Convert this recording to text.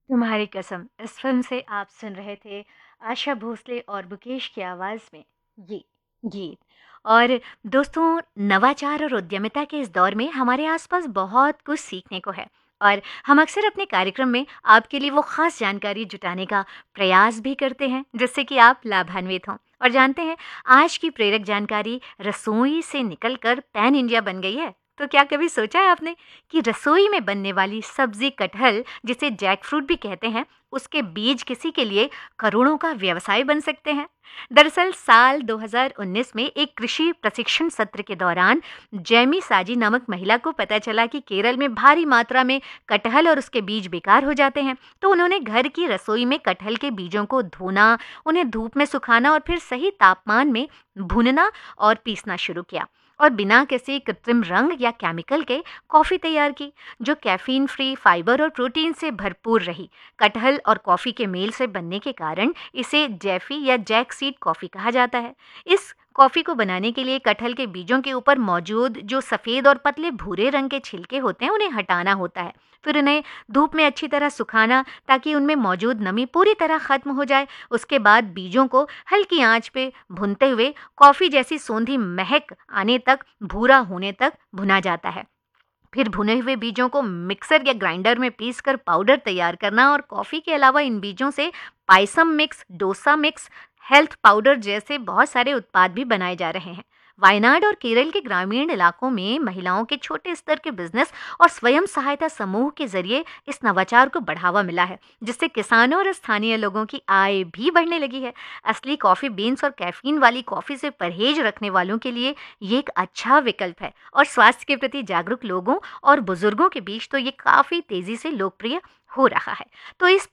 तुम्हारी कसम इस फिल्म से आप सुन रहे थे आशा भोसले और मुकेश की आवाज़ में ये गीत। और दोस्तों, नवाचार और उद्यमिता के इस दौर में हमारे आसपास बहुत कुछ सीखने को है। और हम अक्सर अपने कार्यक्रम में आपके लिए वो खास जानकारी जुटाने का प्रयास भी करते हैं जिससे कि आप लाभान्वित हों। और जानते हैं, आज की प्रेरक जानकारी रसोई से निकलकर पैन इंडिया बन गई है। तो क्या कभी सोचा है आपने कि रसोई में बनने वाली सब्जी कटहल, जिसे जैक फ्रूट भी कहते हैं, उसके बीज किसी के लिए करोड़ों का व्यवसाय बन सकते हैं। दरअसल साल 2019 में एक कृषि प्रशिक्षण सत्र के दौरान जैमी साजी नामक महिला को पता चला कि केरल में भारी मात्रा में कटहल और उसके बीज बेकार हो जाते हैं। तो उन्होंने घर की रसोई में कटहल के बीजों को धोना, उन्हें धूप में सुखाना और फिर सही तापमान में भूनना और पीसना शुरू किया। और बिना किसी कृत्रिम रंग या केमिकल के कॉफ़ी तैयार की, जो कैफीन फ्री, फाइबर और प्रोटीन से भरपूर रही। कटहल और कॉफ़ी के मेल से बनने के कारण इसे जैफी या जैक सीड कॉफ़ी कहा जाता है। इस कॉफ़ी को बनाने के लिए कटहल के बीजों के ऊपर मौजूद जो सफ़ेद और पतले भूरे रंग के छिलके होते हैं, उन्हें हटाना होता है। फिर उन्हें धूप में अच्छी तरह सुखाना, ताकि उनमें मौजूद नमी पूरी तरह खत्म हो जाए। उसके बाद बीजों को हल्की आंच पे भूनते हुए कॉफ़ी जैसी सोंधी महक आने तक, भूरा होने तक भुना जाता है। फिर भुने हुए बीजों को मिक्सर या ग्राइंडर में पीसकर पाउडर तैयार करना। और कॉफ़ी के अलावा इन बीजों से payasam mix, dosa mix, health powder जैसे बहुत सारे उत्पाद भी बनाए जा रहे हैं। वायनाड और केरल के ग्रामीण इलाकों में महिलाओं के छोटे स्तर के बिजनेस और स्वयं सहायता समूह के जरिए इस नवाचार को बढ़ावा मिला है, जिससे किसानों और स्थानीय लोगों की आय भी बढ़ने लगी है। असली कॉफ़ी बीन्स और कैफीन वाली कॉफ़ी से परहेज रखने वालों के लिए ये एक अच्छा विकल्प है। और स्वास्थ्य के प्रति जागरूक लोगों और बुजुर्गों के बीच तो ये काफ़ी तेज़ी से लोकप्रिय हो रहा है। तो इस